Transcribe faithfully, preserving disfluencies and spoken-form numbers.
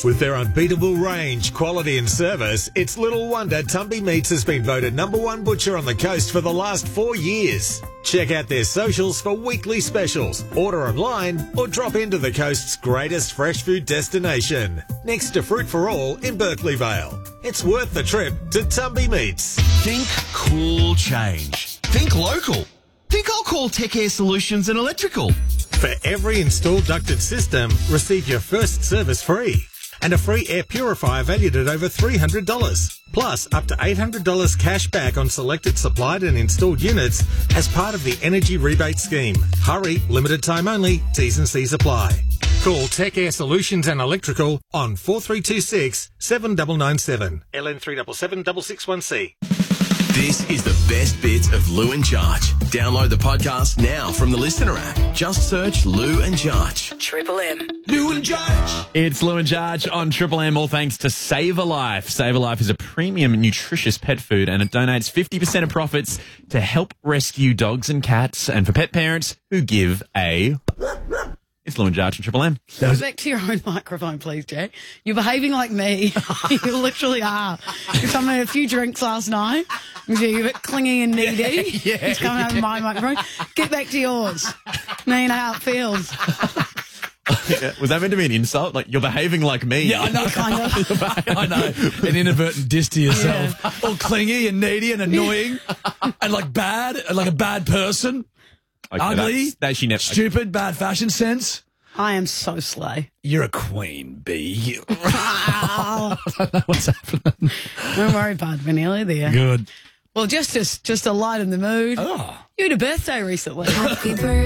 With their unbeatable range, quality and service, it's little wonder Tumby Meats has been voted number one butcher on the coast for the last four years. Check out their socials for weekly specials, order online or drop into the coast's greatest fresh food destination, next to Fruit for All in Berkeley Vale. It's worth the trip to Tumby Meats. Think cool change. Think local. Think I'll call Tech Air Solutions and Electrical. For every installed ducted system, receive your first service free and a free air purifier valued at over three hundred dollars. Plus, up to eight hundred dollars cash back on selected supplied and installed units as part of the Energy Rebate Scheme. Hurry, limited time only, T's and C's apply. Call Tech Air Solutions and Electrical on four three two six, seven nine nine seven. L N three seven seven six six one C. This is the best bits of Lou and Jarch. Download the podcast now from the Listener app. Just search Lou and Jarch. Triple M. Lou and Jarch. It's Lou and Jarch on Triple M, all thanks to Save a Life. Save a Life is a premium nutritious pet food and it donates fifty percent of profits to help rescue dogs and cats and for pet parents who give a... It's Lou and Jarch on Triple M. Go back to your own microphone, please, Jay. You're behaving like me. You literally are. You come had a few drinks last night. You're a bit clingy and needy. Yeah, yeah, He's coming over my microphone. Get back to yours. Now you know how it feels. Was that meant to be an insult? Like, you're behaving like me. Yeah, I know. Kind of. I know. An inadvertent diss to yourself. Yeah. All clingy and needy and annoying and like bad, like a bad person. Okay, Ugly, that's- that she never. stupid, bad fashion sense. I am so slay. You're a queen bee. Wow. I don't know what's happening. Don't worry, bud. We're nearly there. Good. Well, just, just, just to lighten the mood. Oh. You had a birthday recently. Happy birthday.